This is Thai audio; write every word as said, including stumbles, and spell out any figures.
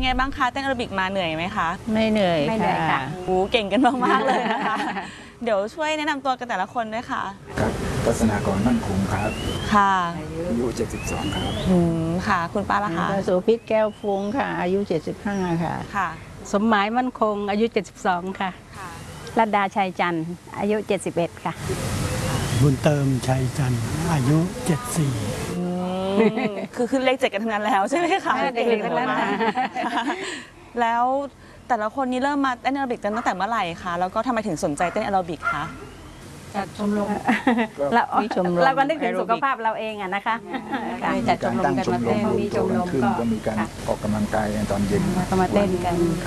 ไงบ้างคะเต้นแอโรบิกมาเหนื่อยไหมคะไม่เหนื่อยไม่เหนื่อยค่ะโอ้เก่งกันมากๆเลยนะคะ เดี๋ยวช่วยแนะนำตัวกันแต่ละคนด้วยค่ะครับทัศนากรมั่นคงครับค่ะอายุเจ็ดสิบสองครับอืมค่ะคุณป้าล่ะคะสุพิษแก้วฟุ้งค่ะอายุเจ็ดสิบห้าค่ะค่ะสมหมายมั่นคงอายุเจ็ดสิบสองค่ะรัตดาชัยจันทร์อายุเจ็ดสิบเอ็ดค่ะบุญเติมชัยจันทร์อายุเจ็ดสิบสี่คือขึ้นเลขเจ็ดกันทั้งนั้นแล้วใช่ไหมคะเด็กๆทั้งนั้นค่ะแล้วแต่ละคนนี้เริ่มมาเต้นแอโรบิกกันตั้งแต่เมื่อไหร่คะแล้วก็ทำไมถึงสนใจเต้นแอโรบิกคะจัดชมรมเราเราก็นึกถึงสุขภาพเราเองอะนะคะจัดชมรมกันมาเต้นมีชมรมขึ้นก็มีการออกกำลังกายตอนเย็นก็มาเต้นกัน